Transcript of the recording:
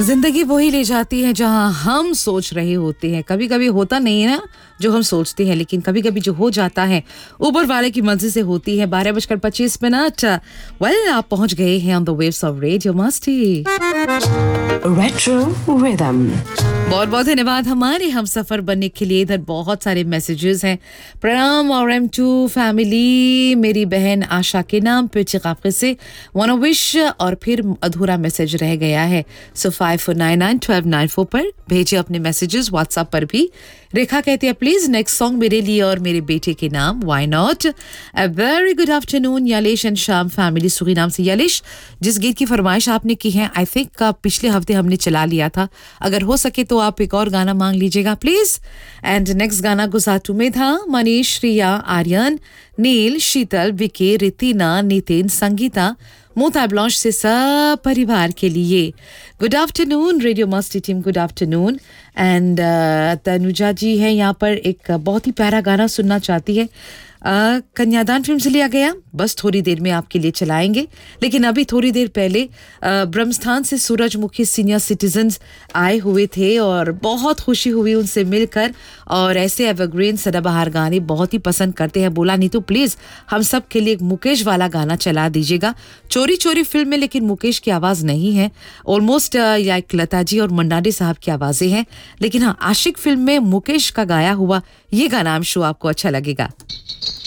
जिंदगी वही ले जाती है जहां हम सोच रहे होते हैं. कभी कभी होता नहीं है ना जो हम सोचते हैं, लेकिन कभी कभी जो हो जाता है ऊपर वाले की मर्जी से होती है. 12:25. वेल, आप पहुंच गए हैं on the waves of radio मस्ती. Retro rhythm. बहुत बहुत धन्यवाद हमारे हम सफर बनने के लिए. इधर बहुत सारे मैसेजेस हैं. प्रणाम और M2 फैमिली. मेरी बहन आशा के नाम पे चिकाफे से वाना विश और फिर अधूरा मैसेज रह गया है. सो 54991294 पर भेजे अपने मैसेजेस. व्हाट्सएप पर भी रेखा कहती है प्लीज नेक्स्ट सॉन्ग मेरे लिए और मेरे बेटे के नाम. Why not. A very good afternoon यलेश and शाम फैमिली. सुरीनाम से यलेश, जिस गीत की फरमाइश आपने की है आई थिंक पिछले हफ्ते हमने चला लिया था. अगर हो सके तो आप एक और गाना मांग लीजिएगा प्लीज. एंड नेक्स्ट गाना गुजाटू में था. मनीष, श्रिया, आर्यन, नील, शीतल, विके, रितिना, नितिन, संगीता, मोता ब्लॉन्च से सब परिवार के लिए. गुड आफ्टरनून रेडियो मस्ती team. Good afternoon. And Tanuja जी है यहाँ पर, एक बहुत ही प्यारा गाना सुनना चाहती है. कन्यादान फिल्म से लिया गया. बस थोड़ी देर में आपके लिए चलाएंगे, लेकिन अभी थोड़ी देर पहले ब्रह्मस्थान से सूरजमुखी सीनियर सिटीजन्स आए हुए थे और बहुत खुशी हुई उनसे मिलकर. और ऐसे एवरग्रीन सदाबहार गाने बहुत ही पसंद करते हैं. बोला नहीं तो प्लीज हम सब के लिए एक मुकेश वाला गाना चला दीजिएगा. चोरी चोरी फिल्म में लेकिन मुकेश की आवाज नहीं है. ऑलमोस्ट लाइक लता जी और मंडाडे साहब की आवाजें हैं, लेकिन हाँ आशिक फिल्म में मुकेश का गाया हुआ ये गाना आई एम श्योर आपको अच्छा लगेगा.